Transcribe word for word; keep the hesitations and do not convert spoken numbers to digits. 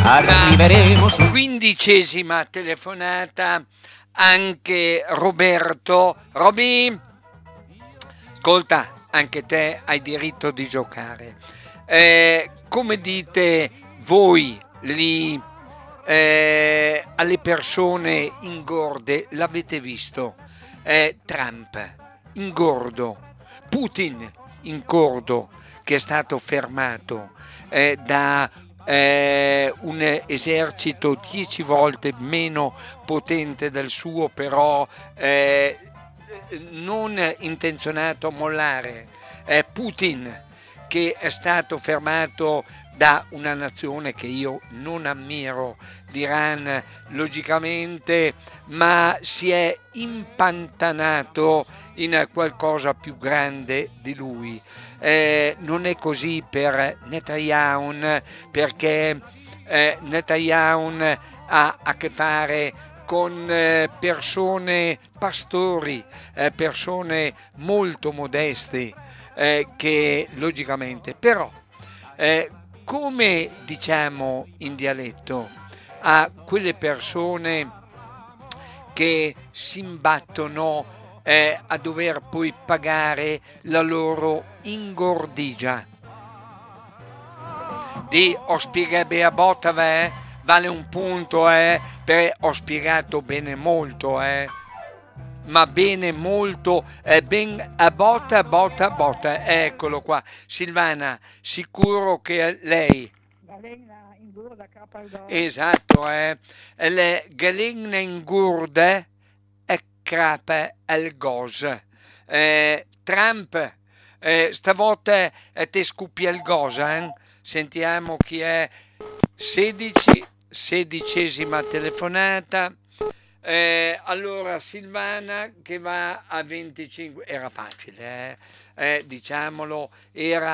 arriveremo su. Quindicesima telefonata, anche Roberto. Roby, ascolta, anche te hai diritto di giocare. Eh, come dite voi lì eh, alle persone ingorde, l'avete visto? Eh, Trump ingordo, Putin ingordo, che è stato fermato eh, da eh, un esercito dieci volte meno potente del suo, però eh, non intenzionato a mollare. Eh, Putin, che è stato fermato da una nazione che io non ammiro, l'Iran, logicamente, ma si è impantanato in qualcosa più grande di lui. Eh, non è così per Netanyahu, perché eh, Netanyahu ha a che fare con eh, persone, pastori, eh, persone molto modeste, eh, che logicamente, però, eh, come diciamo in dialetto, a quelle persone che si imbattono eh, a dover poi pagare la loro ingordigia. Di ho spiegato a botta, eh? Vale un punto, eh? Per, ho spiegato bene molto, eh? Ma bene molto, eh, ben a botta, a botta, a botta. Eccolo qua. Silvana, sicuro che lei... Galena in gurda capa al gol. Esatto, eh? Le galline in gurde e crapa al gos. Eh, Trump, eh, stavolta eh, te scuppia il gos, eh? Sentiamo chi è. sedici, sedicesima telefonata. Eh, allora Silvana che va a venticinque, era facile, eh? Eh, diciamolo, era